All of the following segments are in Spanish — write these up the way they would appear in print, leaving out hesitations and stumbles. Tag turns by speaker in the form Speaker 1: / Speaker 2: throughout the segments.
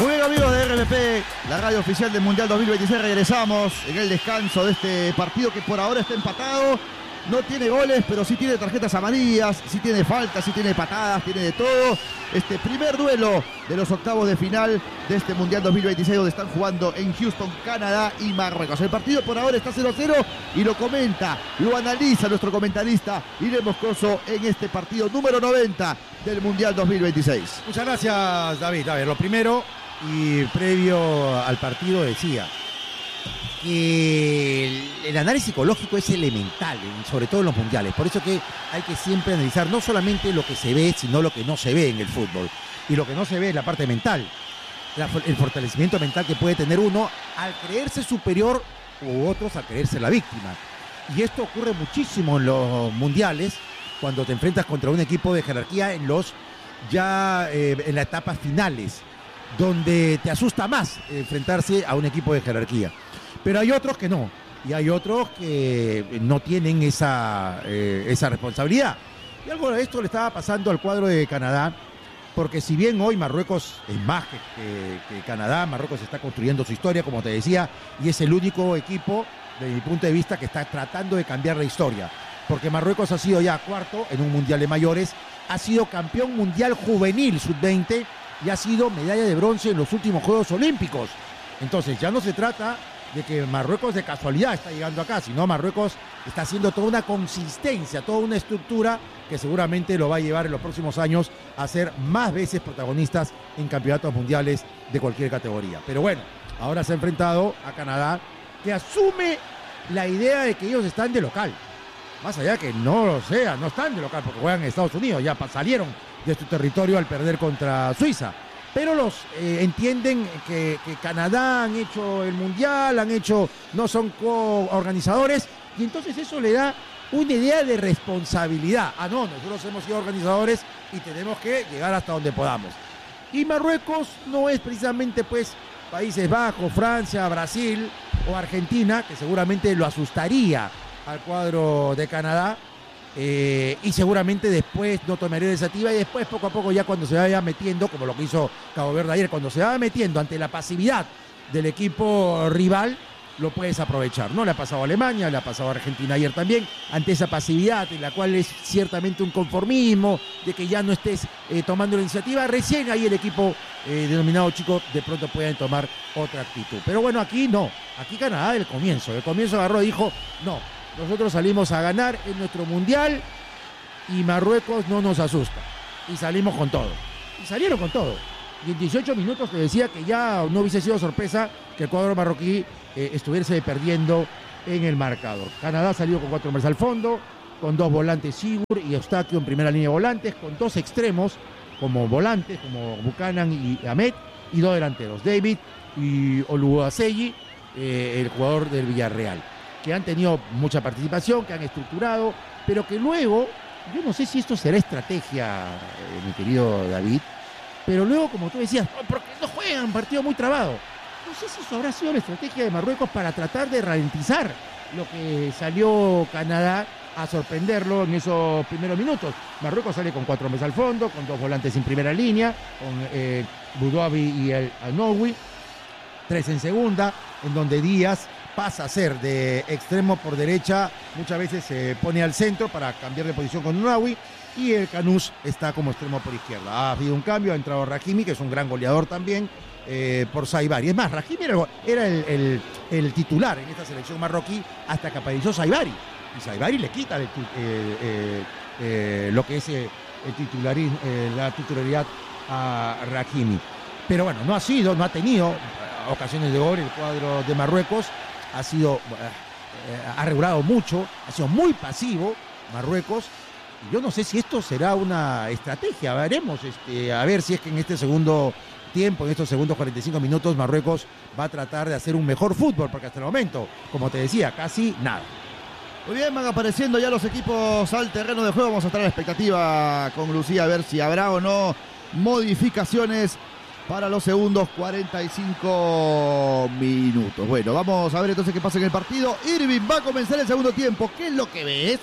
Speaker 1: Muy bien, amigos de RPP, la radio oficial del Mundial 2026, regresamos en el descanso de este partido que por ahora está empatado. No tiene goles, pero sí tiene tarjetas amarillas, sí tiene faltas, sí tiene patadas, tiene de todo. Este primer duelo de los octavos de final de este Mundial 2026, donde están jugando en Houston, Canadá y Marruecos. El partido por ahora está 0-0 y lo comenta, lo analiza nuestro comentarista Irene Moscoso en este partido número 90 del Mundial 2026.
Speaker 2: Muchas gracias, David. A ver, lo primero, y previo al partido decía que el análisis psicológico es elemental, sobre todo en los mundiales. Por eso que hay que siempre analizar no solamente lo que se ve, sino lo que no se ve en el fútbol. Y lo que no se ve es la parte mental, el fortalecimiento mental que puede tener uno al creerse superior u otros al creerse la víctima. Y esto ocurre muchísimo en los mundiales, cuando te enfrentas contra un equipo de jerarquía en las etapas finales, donde te asusta más enfrentarse a un equipo de jerarquía. Pero hay otros que no, y hay otros que no tienen esa responsabilidad. Y algo de esto le estaba pasando al cuadro de Canadá, porque si bien hoy Marruecos es más que Canadá, Marruecos está construyendo su historia, como te decía, y es el único equipo, desde mi punto de vista, que está tratando de cambiar la historia. Porque Marruecos ha sido ya cuarto en un mundial de mayores, ha sido campeón mundial juvenil sub-20 y ha sido medalla de bronce en los últimos Juegos Olímpicos. Entonces ya no se trata de que Marruecos de casualidad está llegando acá, sino Marruecos está haciendo toda una consistencia, toda una estructura que seguramente lo va a llevar en los próximos años a ser más veces protagonistas en campeonatos mundiales de cualquier categoría. Pero bueno, ahora se ha enfrentado a Canadá, que asume la idea de que ellos están de local. Más allá que no lo sea, no están de local porque juegan en Estados Unidos, ya salieron de su territorio al perder contra Suiza. Pero los entienden que Canadá han hecho el mundial, no son coorganizadores, y entonces eso le da una idea de responsabilidad. No, nosotros hemos sido organizadores y tenemos que llegar hasta donde podamos. Y Marruecos no es precisamente pues Países Bajos, Francia, Brasil o Argentina, que seguramente lo asustaría al cuadro de Canadá. Y seguramente después no tomaría iniciativa y después poco a poco ya cuando se vaya metiendo, como lo que hizo Cabo Verde ayer, cuando se vaya metiendo ante la pasividad del equipo rival, lo puedes aprovechar, ¿no? Le ha pasado a Alemania, le ha pasado a Argentina ayer también, ante esa pasividad en la cual es ciertamente un conformismo, de que ya no estés tomando la iniciativa, recién ahí el equipo denominado chico de pronto pueden tomar otra actitud. Pero bueno, aquí no, aquí Canadá del comienzo agarró y dijo, no, nosotros salimos a ganar en nuestro mundial y Marruecos no nos asusta. Y salimos con todo. Y salieron con todo. Y en 18 minutos te decía que ya no hubiese sido sorpresa que el cuadro marroquí estuviese perdiendo en el marcador. Canadá salió con 4 hombres al fondo, con 2 volantes Sigur y Eustaquio en primera línea de volantes, con 2 extremos como volantes, como Buchanan y Ahmed, y 2 delanteros, David y Oluwaseyi, el jugador del Villarreal, que han tenido mucha participación, que han estructurado, pero que luego, yo no sé si esto será estrategia, mi querido David, pero luego, como tú decías, porque no juegan, un partido muy trabado. No sé si eso habrá sido la estrategia de Marruecos para tratar de ralentizar lo que salió Canadá a sorprenderlo en esos primeros minutos. Marruecos sale con 4 hombres al fondo, con 2 volantes en primera línea, con Boudouabi y el Anoui, 3 en segunda, en donde Díaz pasa a ser de extremo por derecha, muchas veces se pone al centro para cambiar de posición con Anoui, y el Canús está como extremo por izquierda. Ha habido un cambio, ha entrado Rahimi, que es un gran goleador también, por Saibari. Es más, Rahimi era el titular en esta selección marroquí hasta que apareció Saibari. Y Saibari le quita lo que es la titularidad a Rahimi. Pero bueno, no ha tenido ocasiones de gol el cuadro de Marruecos. Ha regulado mucho, ha sido muy pasivo Marruecos. Yo no sé si esto será una estrategia, veremos, a ver si es que en este segundo tiempo, en estos segundos 45 minutos, Marruecos va a tratar de hacer un mejor fútbol, porque hasta el momento, como te decía, casi nada.
Speaker 1: Muy bien, van apareciendo ya los equipos al terreno de juego. Vamos a estar a la expectativa con Lucía a ver si habrá o no modificaciones para los segundos 45 minutos. Bueno, vamos a ver entonces qué pasa en el partido. Irving, va a comenzar el segundo tiempo. ¿Qué es lo que ves?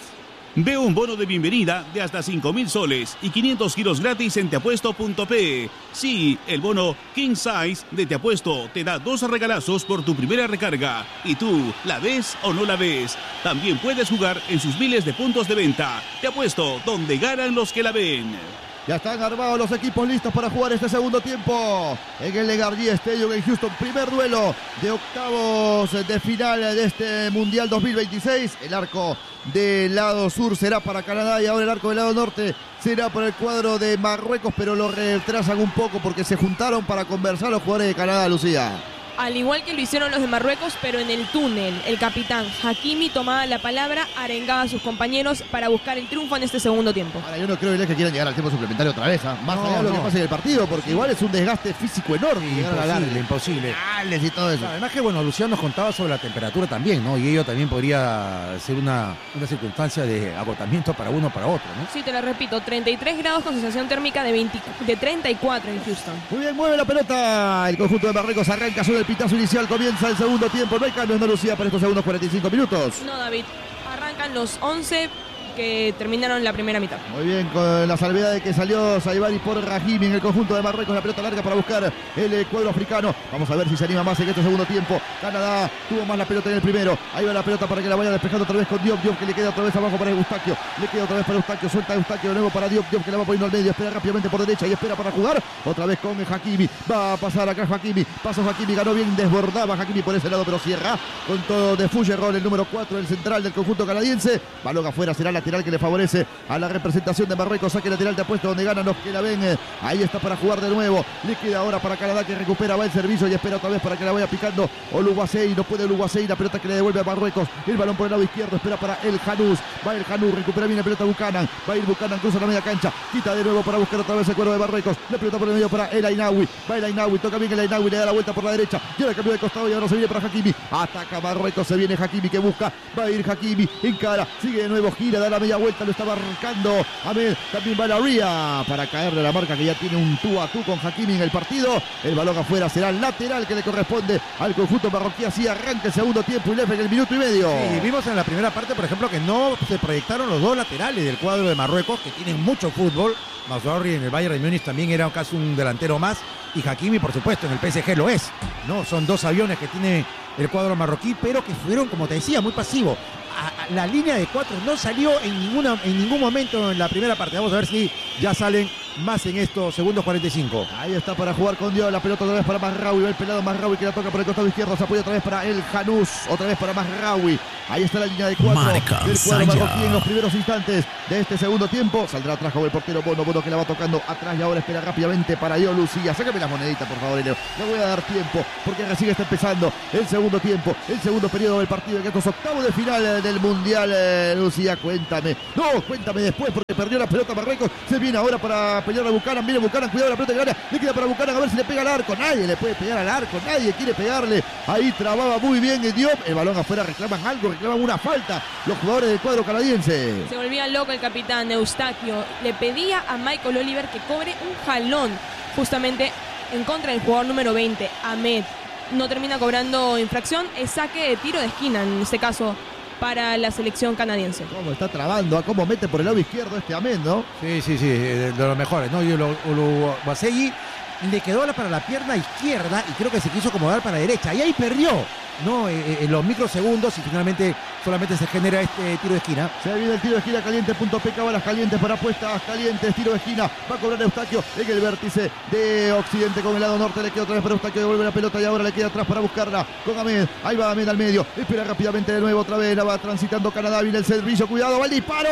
Speaker 3: Ve un bono de bienvenida de hasta 5.000 soles y 500 giros gratis en teapuesto.pe. Sí, el bono King Size de Te Apuesto te da 2 regalazos por tu primera recarga. ¿Y tú, la ves o no la ves? También puedes jugar en sus miles de puntos de venta. Te Apuesto, donde ganan los que la ven.
Speaker 1: Ya están armados los equipos listos para jugar este segundo tiempo en el LeGardi Stadium en Houston. Primer duelo de octavos de final de este Mundial 2026. El arco del lado sur será para Canadá y ahora el arco del lado norte será para el cuadro de Marruecos, pero lo retrasan un poco porque se juntaron para conversar los jugadores de Canadá, Lucía.
Speaker 4: Al igual que lo hicieron los de Marruecos, pero en el túnel. El capitán Hakimi tomaba la palabra, arengaba a sus compañeros para buscar el triunfo en este segundo tiempo.
Speaker 1: Ahora yo no creo que quieran llegar al tiempo suplementario otra vez, más allá de lo que pase en el partido, porque igual es un desgaste físico enorme.
Speaker 2: Imposible.
Speaker 1: Y todo eso.
Speaker 2: Además que, bueno, Luciano nos contaba sobre la temperatura también, ¿no? Y ello también podría ser una circunstancia de agotamiento para uno o para otro, ¿no?
Speaker 4: Sí, te lo repito, 33 grados con sensación térmica de 34 en Houston.
Speaker 1: Muy bien, mueve la pelota. El conjunto de Marruecos arranca sobre el pitazo inicial, comienza el segundo tiempo. No hay cambios, Lucía, para estos segundos 45 minutos.
Speaker 4: No, David, arrancan los 11 que terminaron la primera mitad.
Speaker 1: Muy bien, con la salvedad de que salió Saibari por Rahimi en el conjunto de Marruecos. La pelota larga para buscar el cuadro africano. Vamos a ver si se anima más en este segundo tiempo. Canadá tuvo más la pelota en el primero. Ahí va la pelota para que la vaya despejando otra vez con Diop. Diop que le queda otra vez abajo para Eustaquio. Le queda otra vez para Eustaquio. Suelta Eustaquio de nuevo para Diop. Diop que la va poniendo al medio. Espera rápidamente por derecha y espera para jugar. Otra vez con Hakimi. Va a pasar acá Hakimi. Pasó Hakimi. Ganó bien. Desbordaba Hakimi por ese lado, pero cierra con todo de Fougerolles, el número 4, el central del conjunto canadiense. Balón afuera. Será lateral que le favorece a la representación de Marruecos. Saque lateral de apuesto donde ganan los que la ven. Ahí está para jugar de nuevo. Le queda ahora para Canadá que recupera. Va el servicio y espera otra vez para que la vaya picando Oluwasei. No puede Oluwasei. La pelota que le devuelve a Marruecos. El balón por el lado izquierdo. Espera para el Janús. Va el Janús. Recupera bien la pelota Buchanan. Va a ir Buchanan. Cruza la media cancha. Quita de nuevo para buscar otra vez el cuero de Marruecos. La pelota por el medio para el Ainaoui. Va el Ainaoui. Toca bien el Ainaoui. Le da la vuelta por la derecha. Lleva el cambio de costado y ahora se viene para Hakimi. Ataca Marruecos. Se viene Hakimi que busca. Va a ir Hakimi. Encara. Sigue de nuevo. Gira. Da la media vuelta. Lo está marcando Ahmed. También va la Ría para caerle a la marca que ya tiene un tú a tú con Hakimi en el partido. El balón afuera será el lateral que le corresponde al conjunto marroquí. Así arranca el segundo tiempo y le en el minuto y medio.
Speaker 2: Sí, vimos en la primera parte, por ejemplo, que no se proyectaron los dos laterales del cuadro de Marruecos, que tienen mucho fútbol. Mazraoui en el Bayern de Múnich también era casi un delantero más. Y Hakimi, por supuesto, en el PSG lo es. No, son dos aviones que tiene el cuadro marroquí, pero que fueron, como te decía, muy pasivos. La línea de 4 no salió en ningún momento en la primera parte. Vamos a ver si ya salen más en estos segundos 45.
Speaker 1: Ahí está para jugar con Dios. La pelota otra vez para Mazraoui. Va el pelado Mazraoui que la toca por el costado izquierdo. Se apoya otra vez para el Janús. Otra vez para Mazraoui. Ahí está la línea de 4 del cuadro marroquí en los primeros instantes de este segundo tiempo. Saldrá atrás con el portero Bono. Bono que la va tocando atrás y ahora espera rápidamente para yo, Lucía. Sácame las moneditas, por favor, Elio. Le voy a dar tiempo porque recién está empezando el segundo tiempo, el segundo periodo del partido en estos octavos de final del Mundial. Lucía, cuéntame. No, cuéntame después porque perdió la pelota Marruecos. Se viene ahora para pelear a Buchanan. Viene Buchanan, cuidado la pelota que gana. Le queda para Buchanan a ver si le pega al arco. Nadie le puede pegar al arco. Nadie quiere pegarle. Ahí trababa muy bien el Diop. El balón afuera, reclaman algo, reclaman una falta los jugadores del cuadro canadiense.
Speaker 4: Se volvía loco el capitán Eustaquio. Le pedía a Michael Oliver que cobre un jalón justamente en contra del jugador número 20, Ahmed. No termina cobrando infracción. Es saque de tiro de esquina en este caso para la selección canadiense.
Speaker 1: Cómo está trabando, cómo mete por el lado izquierdo este Ahmed, ¿no?
Speaker 2: Sí, de los mejores, ¿no? Y Oluwasei le quedó para la pierna izquierda y creo que se quiso acomodar para la derecha. Y ahí perdió, ¿no? En los microsegundos y finalmente solamente se genera este tiro de esquina.
Speaker 1: Se viene el tiro de esquina caliente.pk, balas calientes para apuestas calientes, tiro de esquina. Va a cobrar Eustaquio en el vértice de Occidente con el lado norte. Le queda otra vez para Eustaquio, devuelve la pelota y ahora le queda atrás para buscarla con Ahmed. Ahí va Ahmed al medio. Espera rápidamente de nuevo otra vez. La va transitando Canadá. Viene el servicio. Cuidado, va el disparo.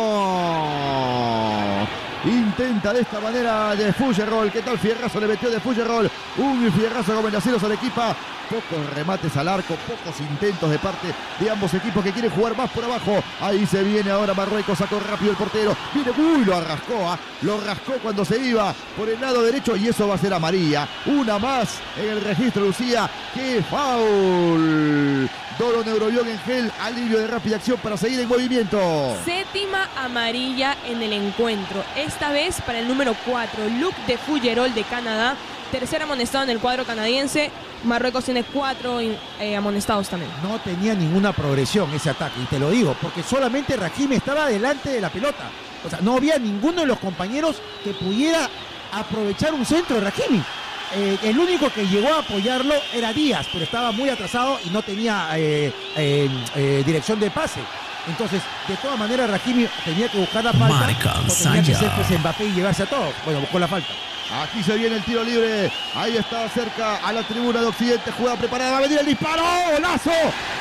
Speaker 1: Intenta de esta manera de Fougerolles. ¿Qué tal fierrazo le metió de Fougerolles? Un fierrazo como el de acero se le equipa. Pocos remates al arco, pocos intentos de parte de ambos equipos que quieren jugar más por abajo. Ahí se viene ahora Marruecos, sacó rápido el portero. Viene, lo rascó cuando se iba por el lado derecho y eso va a ser amarilla. Una más en el registro, Lucía. ¡Qué foul! Dolo Neurobión en gel, alivio de rápida acción para seguir en movimiento.
Speaker 4: Séptima amarilla en el encuentro. Esta vez para el número 4, Luc de Fougerolles de Canadá. tercer amonestado en el cuadro canadiense. Marruecos tiene 4 amonestados también.
Speaker 2: No tenía ninguna progresión ese ataque, y te lo digo, porque solamente Hakimi estaba delante de la pelota. O sea, no había ninguno de los compañeros que pudiera aprovechar un centro de Hakimi. El único que llegó a apoyarlo era Díaz, pero estaba muy atrasado y no tenía dirección de pase. Entonces, de todas maneras, Hakimi tenía que buscar la falta, o tenía que ser pues Mbappé y llevarse a todos. Bueno, buscó la falta.
Speaker 1: Aquí se viene el tiro libre. Ahí está cerca a la tribuna de Occidente. Jugada preparada. Va a venir el disparo. ¡Golazo!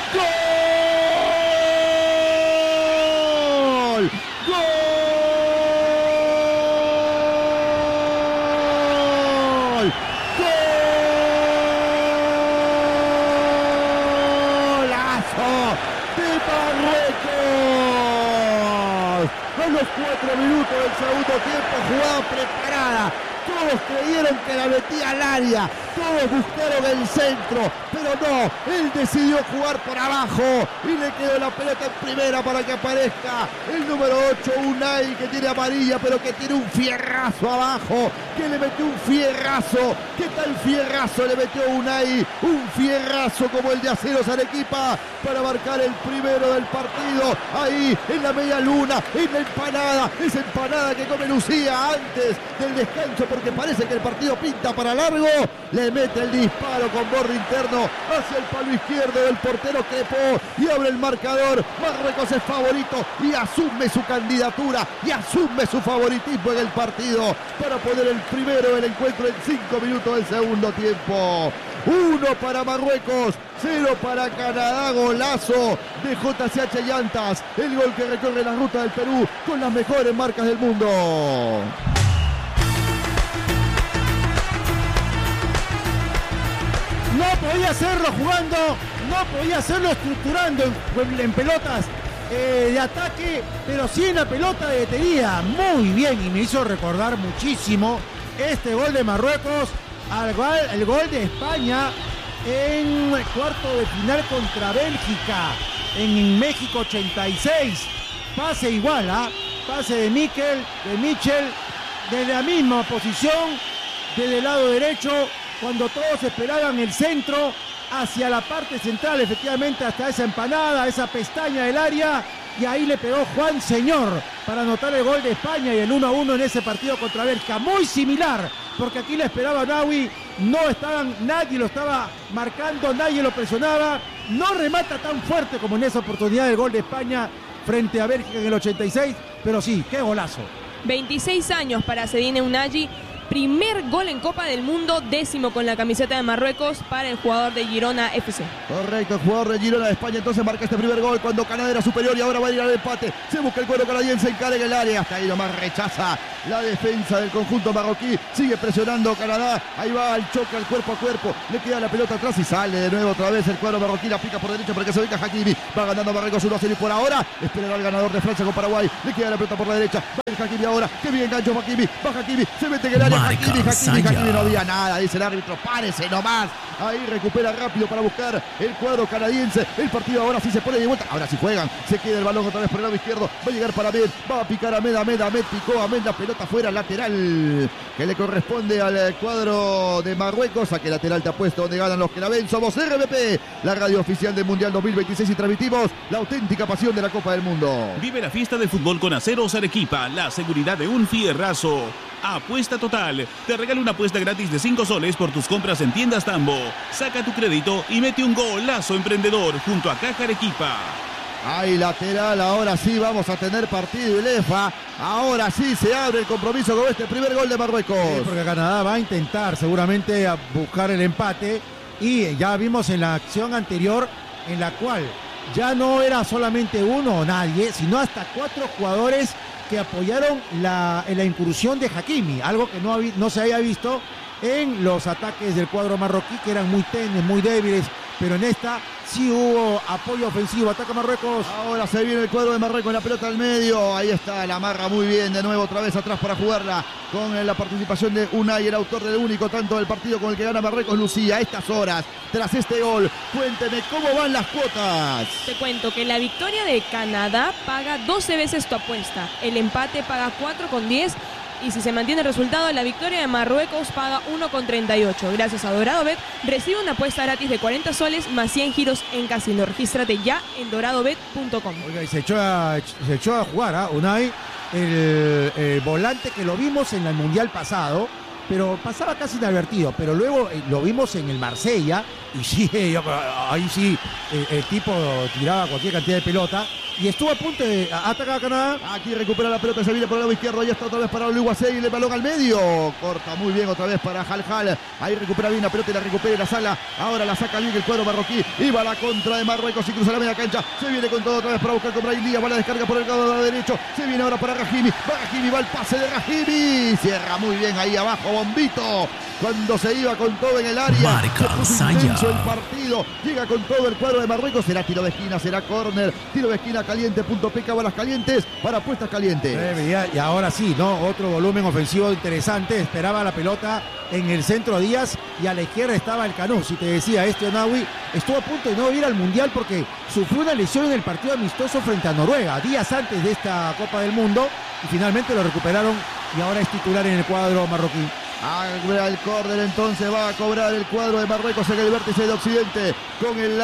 Speaker 1: ¡Gol! ¡Gol! En los 4 minutos del segundo tiempo, jugada preparada. Todos creyeron que la metía al área, todos buscaron el centro, pero no, él decidió jugar por abajo y le quedó la pelota en primera para que aparezca el número 8, Unai, que tiene amarilla, pero que tiene un fierrazo abajo, que le metió un fierrazo. ¿Qué tal fierrazo le metió Unai? Un fierrazo como el de Aceros Arequipa para marcar el primero del partido, ahí en la media luna, en la empanada, esa empanada que come Lucía antes del descanso, porque parece que el partido pinta para largo. Le mete el disparo con borde interno hacia el palo izquierdo del portero Crepó y abre el marcador. Marruecos es favorito y asume su candidatura y asume su favoritismo en el partido para poner el primero del encuentro en 5 minutos del segundo tiempo. 1 para Marruecos, 0 para Canadá. Golazo de JCH Llantas, el gol que recorre la ruta del Perú con las mejores marcas del mundo.
Speaker 2: No podía hacerlo jugando, no podía hacerlo estructurando en pelotas de ataque, pero sí en la pelota de detenida. Muy bien, y me hizo recordar muchísimo este gol de Marruecos el gol de España en el cuarto de final contra Bélgica en México 86. Pase igual, pase de Michel, de la misma posición, del lado derecho, cuando todos esperaban el centro hacia la parte central, efectivamente hasta esa empanada, esa pestaña del área, y ahí le pegó Juan Señor para anotar el gol de España y el 1-1 en ese partido contra Bélgica. Muy similar, porque aquí le esperaba Naui, nadie lo estaba marcando, nadie lo presionaba, no remata tan fuerte como en esa oportunidad del gol de España frente a Bélgica en el 86, pero sí, qué golazo.
Speaker 4: 26 años para Zedine Unai. Primer gol en Copa del Mundo, 10º con la camiseta de Marruecos para el jugador de Girona FC.
Speaker 1: Correcto, el jugador de Girona de España entonces marca este primer gol cuando Canadá era superior y ahora va a ir al empate. Se busca el cuadro canadiense, encara en el área, hasta ahí nomás rechaza la defensa del conjunto marroquí. Sigue presionando Canadá, ahí va el choque al cuerpo a cuerpo, le queda la pelota atrás y sale de nuevo otra vez el cuadro marroquí, la pica por derecha para que se venga Hakimi. Va ganando Marruecos 1-0 y por ahora esperará al ganador de Francia con Paraguay. Le queda la pelota por la derecha, va el Hakimi ahora, que bien gancho Hakimi, va Hakimi, se mete en el área, Hakimi, no había nada, dice el árbitro, párese nomás. Ahí recupera rápido para buscar el cuadro canadiense. El partido ahora sí se pone de vuelta, ahora sí juegan, se queda el balón otra vez por el lado izquierdo, va a llegar para Ahmed, va a picar Ahmed picó Ahmed, la pelota fuera, lateral que le corresponde al cuadro de Marruecos. A qué lateral te ha puesto donde ganan los que la ven. Somos RBP, la radio oficial del Mundial 2026 y transmitimos la auténtica pasión de la Copa del Mundo.
Speaker 3: Vive la fiesta del fútbol con Aceros Arequipa, la seguridad de un fierrazo. Apuesta total, te regala una apuesta gratis de 5 soles por tus compras en tiendas Tambo. Saca tu crédito y mete un golazo emprendedor junto a Caja Arequipa.
Speaker 1: Hay lateral, ahora sí vamos a tener partido y Lefa. Ahora sí se abre el compromiso con este primer gol de Marruecos.
Speaker 2: Sí, porque Canadá va a intentar seguramente a buscar el empate. Y ya vimos en la acción anterior en la cual ya no era solamente uno o nadie, sino hasta 4 jugadores que apoyaron en la incursión de Hakimi, algo que no se había visto en los ataques del cuadro marroquí, que eran muy tenues, muy débiles, pero en esta sí hubo apoyo ofensivo. Ataca Marruecos.
Speaker 1: Ahora se viene el cuadro de Marruecos, la pelota al medio, ahí está, la amarra muy bien, de nuevo otra vez atrás para jugarla, con la participación de Unai, el autor del único tanto del partido con el que gana Marruecos. Lucía, a estas horas, tras este gol, cuénteme cómo van las cuotas.
Speaker 4: Te cuento que la victoria de Canadá paga 12 veces tu apuesta, el empate paga 4,10 Y si se mantiene el resultado, la victoria de Marruecos paga 1,38. Gracias a DoradoBet, recibe una apuesta gratis de 40 soles más 100 giros en casino. Regístrate ya en doradobet.com.
Speaker 2: Oiga, y se echó a jugar, Unai, el volante que lo vimos en el Mundial pasado, pero pasaba casi inadvertido, pero luego lo vimos en el Marsella, y sí, ahí sí, el tipo tiraba cualquier cantidad de pelota, y estuvo a punto de atacar a Canadá.
Speaker 1: Aquí recupera la pelota, se viene por el lado izquierdo, ahí está otra vez para Oluwase y el balón al medio. Corta muy bien otra vez para Hal. Ahí recupera bien la pelota y la recupera en la sala. Ahora la saca bien el cuadro marroquí. Y va la contra de Marruecos y cruza la media cancha. Se viene con todo otra vez para buscar con Brahim Díaz. Va la descarga por el lado derecho. Se viene ahora para Rahimi. Va Rahimi, va el pase de Rahimi. Cierra muy bien ahí abajo, Bombito. Cuando se iba con todo en el área.
Speaker 5: Marca
Speaker 1: se puso intenso el partido. Llega con todo el cuadro de Marruecos. Será tiro de esquina, será córner. Tiro de esquina caliente.pk, balas calientes para apuestas calientes.
Speaker 2: Y ahora sí, ¿no? Otro volumen ofensivo interesante. Esperaba la pelota en el centro Díaz y a la izquierda estaba el Canú. Si te decía, Onawi estuvo a punto de no ir al Mundial porque sufrió una lesión en el partido amistoso frente a Noruega, días antes de esta Copa del Mundo, y finalmente lo recuperaron y ahora es titular en el cuadro marroquí.
Speaker 1: El córner entonces va a cobrar el cuadro de Marruecos en el vértice de Occidente con el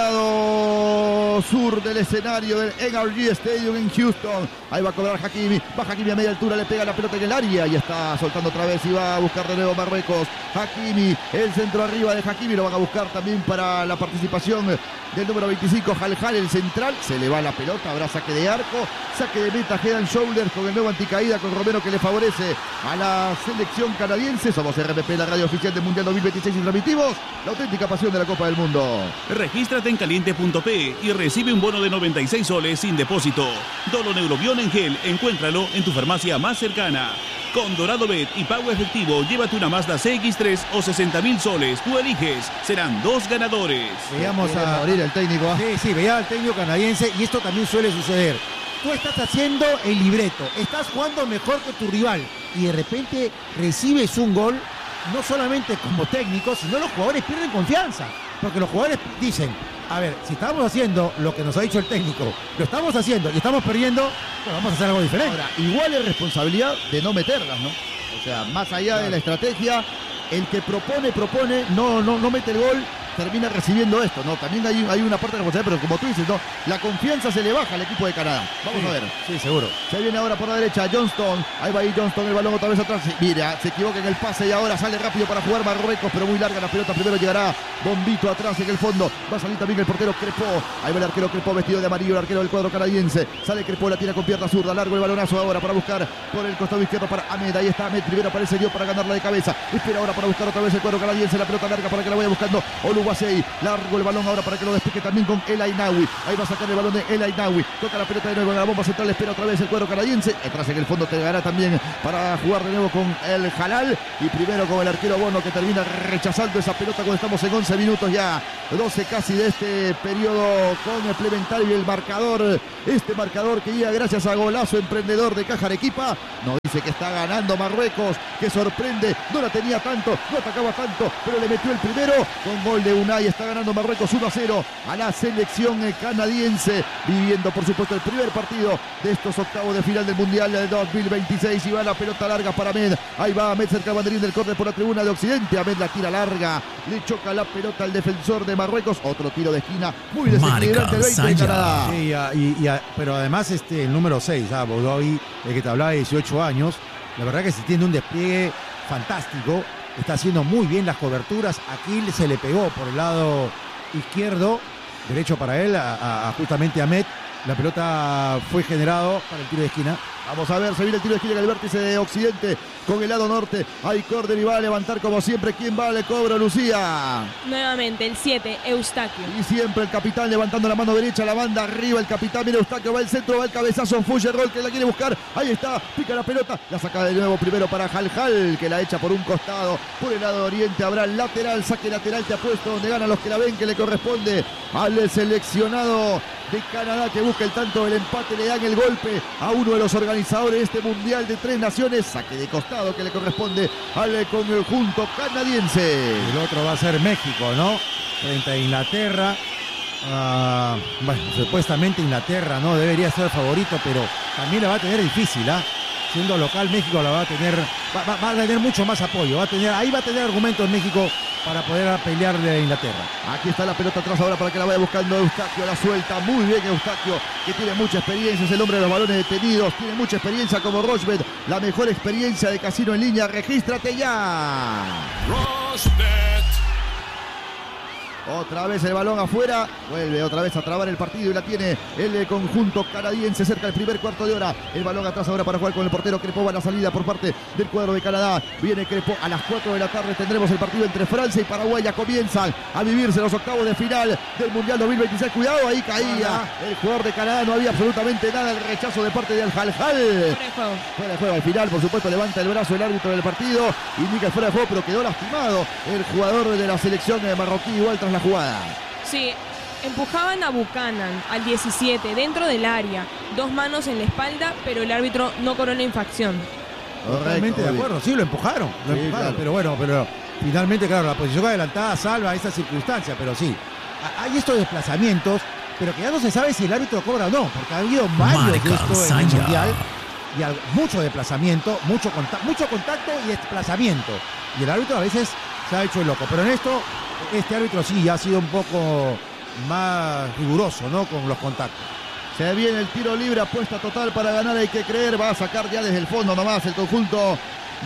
Speaker 1: lado sur del escenario del NRG Stadium en Houston. Ahí va a cobrar Hakimi, va Hakimi a media altura, le pega la pelota en el área y está soltando otra vez y va a buscar de nuevo Marruecos. Hakimi, el centro arriba de Hakimi, lo van a buscar también para la participación del número 25, Hal, el central. Se le va la pelota, habrá saque de arco, saque de meta, head and shoulders con el nuevo anticaída con Romero que le favorece a la selección canadiense. Somos RPP, la radio oficial del Mundial 2026 y transmitimos la auténtica pasión de la Copa del Mundo.
Speaker 3: Regístrate en caliente.p y recibe un bono de 96 soles sin depósito. Doloneurobión en gel, encuéntralo en tu farmacia más cercana. Con DoradoBet y pago efectivo, llévate una Mazda CX-3 o 60.000 soles. Tú eliges, serán 2 ganadores.
Speaker 2: Veíamos a
Speaker 1: morir el técnico.
Speaker 2: Sí, veía al técnico canadiense y esto también suele suceder. Tú estás haciendo el libreto, estás jugando mejor que tu rival y de repente recibes un gol, no solamente como técnico, sino los jugadores pierden confianza, porque los jugadores dicen, a ver, si estamos haciendo lo que nos ha dicho el técnico, lo estamos haciendo y estamos perdiendo, pues vamos a hacer algo diferente.
Speaker 1: Ahora, igual es responsabilidad de no meterlas, ¿no? O sea, más allá de la estrategia, el que propone, no mete el gol, termina recibiendo esto, ¿no? También hay una parte de responsabilidad, pero como tú dices, ¿no? La confianza se le baja al equipo de Canadá. Vamos a ver.
Speaker 2: Sí, seguro.
Speaker 1: Se viene ahora por la derecha Johnston. Ahí va ahí Johnston, el balón otra vez atrás. Mira, se equivoca en el pase y ahora sale rápido para jugar Marruecos, pero muy larga la pelota. Primero llegará Bombito atrás en el fondo. Va a salir también el portero Crepó. Ahí va el arquero Crepó vestido de amarillo, el arquero del cuadro canadiense. Sale Crepó, la tira con pierna zurda. Largo el balonazo ahora para buscar por el costado izquierdo para Ahmed. Ahí está Ahmed. Primero aparece Dio para ganarla de cabeza. Espera ahora para buscar otra vez el cuadro canadiense. La pelota larga para que la vaya buscando Oluwase. Largo el balón ahora para que lo despeje también con El Ainaoui. Ahí va a sacar el balón de El Ainaoui. Toca la pelota de nuevo en la bomba central. Espera otra vez el cuadro canadiense. Atrás en el fondo te dará también para jugar de nuevo con el Halal. Y primero con el arquero Bono que termina rechazando esa pelota cuando estamos en 11 minutos ya. 12 casi de este periodo complementario y el marcador. Este marcador que llega gracias a golazo emprendedor de Caja Arequipa. Nos dice que está ganando Marruecos. Que sorprende. No la tenía tanto. No atacaba tanto. Pero le metió el primero con gol de Unai. Está ganando Marruecos 1-0 a la selección canadiense, viviendo por supuesto el primer partido de estos octavos de final del Mundial del 2026 y va la pelota larga para Ahmed. Ahí va Ahmed cerca del banderín del córner por la tribuna de Occidente. Ahmed la tira larga, le choca la pelota al defensor de Marruecos. Otro tiro de esquina muy desequilibrante el 20 de Canadá.
Speaker 2: Sí, pero además el número 6, Boudaoui, el que te hablaba de 18 años, la verdad que se tiene un despliegue fantástico. Está haciendo muy bien las coberturas. Aquí se le pegó por el lado izquierdo, derecho para él, justamente a Ahmed. La pelota fue generado para el tiro de esquina.
Speaker 1: Vamos a ver, se viene el tiro de esquina en el vértice de Occidente con el lado norte. Hay córner y va a levantar como siempre. ¿Quién va? Le cobra Lucía.
Speaker 4: Nuevamente el 7, Eustaquio.
Speaker 1: Y siempre el capitán levantando la mano derecha, la banda arriba. El capitán, mira Eustaquio, va al centro, va el cabezazo. Fuyerol que la quiere buscar. Ahí está, pica la pelota. La saca de nuevo primero para Hal, que la echa por un costado. Por el lado oriente habrá lateral, saque lateral. Te apuesto donde ganan los que la ven, que le corresponde al seleccionado de Canadá que busca el tanto del empate. Le dan el golpe a uno de los organizadores de este Mundial de 3 Naciones. Saque de costado que le corresponde al conjunto canadiense.
Speaker 2: El otro va a ser México, ¿no? Frente a Inglaterra. Bueno, supuestamente Inglaterra no debería ser favorito, pero también la va a tener difícil, siendo local, México la va a tener, va a tener mucho más apoyo, ahí va a tener argumentos México para poder pelear de Inglaterra.
Speaker 1: Aquí está la pelota atrás ahora para que la vaya buscando Eustaquio, la suelta muy bien Eustaquio, que tiene mucha experiencia, es el hombre de los balones detenidos, tiene mucha experiencia como Rochbet, la mejor experiencia de casino en línea, regístrate ya.
Speaker 5: Rochbet.
Speaker 1: Otra vez el balón afuera, vuelve otra vez a trabar el partido y la tiene el conjunto canadiense cerca del primer cuarto de hora. El balón atrás ahora para jugar con el portero Crepó, va a la salida por parte del cuadro de Canadá. Viene Crepó, a las 4 de la tarde tendremos el partido entre Francia y Paraguay. Ya comienzan a vivirse los octavos de final del Mundial 2026. Cuidado, ahí caía el jugador de Canadá, no había absolutamente nada, el rechazo de parte de Al-Halhal. Fuera de juego al final, por supuesto, levanta el brazo el árbitro del partido, indica fuera de juego, pero quedó lastimado el jugador de la selección marroquí igual tras la jugada.
Speaker 4: Sí, empujaban a Buchanan al 17 dentro del área, 2 manos en la espalda, pero el árbitro no cobró la infracción.
Speaker 2: Totalmente de acuerdo, sí, lo empujaron,
Speaker 1: claro.
Speaker 2: pero bueno, finalmente, claro, la posición adelantada salva esa circunstancia, pero sí, hay estos desplazamientos, pero que ya no se sabe si el árbitro cobra o no, porque ha habido varios de esto en el Mundial, y mucho desplazamiento, mucho contacto y desplazamiento, y el árbitro a veces se ha hecho el loco, pero en esto, este árbitro sí ha sido un poco más riguroso, ¿no?, con los contactos.
Speaker 1: Se viene el tiro libre, apuesta total para ganar, hay que creer, va a sacar ya desde el fondo nomás el conjunto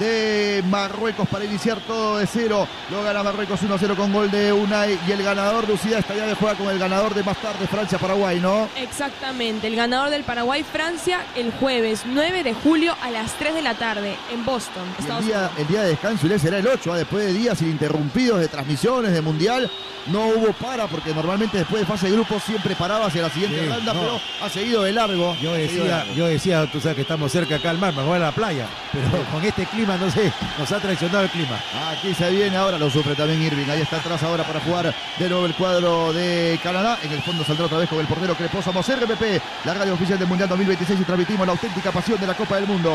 Speaker 1: de Marruecos para iniciar todo de cero. Lo gana Marruecos 1-0 con gol de Unai, y el ganador de Lucía esta llave juega con el ganador de más tarde, Francia-Paraguay, ¿no?
Speaker 4: Exactamente, el ganador del Paraguay-Francia el jueves 9 de julio a las 3 de la tarde en Boston, Estados Unidos.
Speaker 1: El día de descanso será el 8, después de días ininterrumpidos de transmisiones de Mundial. No hubo porque normalmente después de fase de grupos siempre paraba hacia la siguiente ronda, pero ha seguido de largo.
Speaker 2: Yo decía, tú sabes que estamos cerca acá al mar, me voy a la playa, pero con este clima, no sé, nos ha traicionado el clima.
Speaker 1: Aquí se viene, ahora lo sufre también Irving, ahí está atrás ahora para jugar de nuevo el cuadro de Canadá. En el fondo saldrá otra vez con el portero Crepó. Somos RPP, la radio oficial del Mundial 2026, y transmitimos la auténtica pasión de la Copa del Mundo.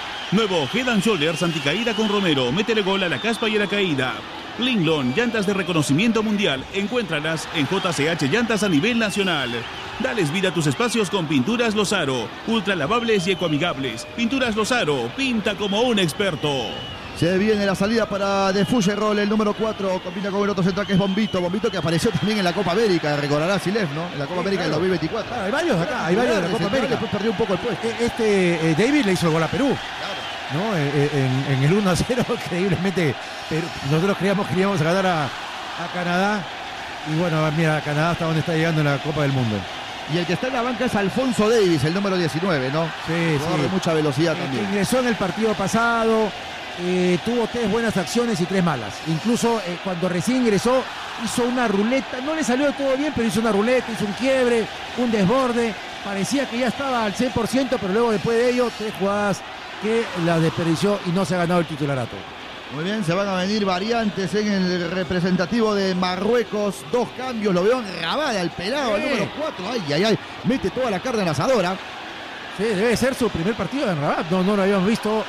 Speaker 3: Nuevo Head & Shoulders anticaída con Romero. Métele gol a la caspa y a la caída. Linglon, llantas de reconocimiento mundial. Encuéntralas en JCH Llantas a nivel nacional. Dales vida a tus espacios con Pinturas Lozaro. Ultra lavables y ecoamigables. Pinturas Lozaro, pinta como un experto.
Speaker 1: Se viene la salida para De Fuggerol, el número 4, combina con el otro central que es Bombito que apareció también en la Copa América, recordará Silef, ¿no? En la Copa América del 2024.
Speaker 2: Claro, hay varios acá, hay varios de la Copa América.
Speaker 1: Después perdió un poco el puesto.
Speaker 2: David le hizo el gol a Perú.
Speaker 1: Claro.
Speaker 2: ¿No? En el 1-0, increíblemente, nosotros creíamos que íbamos a ganar a Canadá, y bueno, mira, Canadá hasta donde está llegando en la Copa del Mundo.
Speaker 1: Y el que está en la banca es Alfonso Davis, el número 19, ¿no?
Speaker 2: Sí.
Speaker 1: De mucha velocidad también.
Speaker 2: Ingresó en el partido pasado, tuvo 3 buenas acciones y 3 malas. Incluso cuando recién ingresó, hizo una ruleta, no le salió todo bien, pero hizo una ruleta, hizo un quiebre, un desborde, parecía que ya estaba al 100%, pero luego después de ello, 3 jugadas que la desperdició y no se ha ganado el titularato.
Speaker 1: Muy bien, se van a venir variantes en el representativo de Marruecos. 2 cambios, lo veo en Rabada, al pelado, el número 4. Ay, mete toda la carne en la asadora.
Speaker 2: Sí, debe ser su primer partido en Rabat, no lo habíamos visto